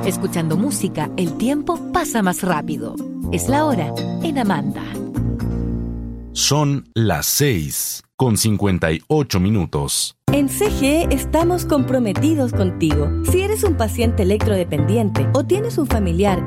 Escuchando música, el tiempo pasa más rápido. Es la hora en Amanda. Son las 6:58. En CGE estamos comprometidos contigo. Si eres un paciente electrodependiente o tienes un familiar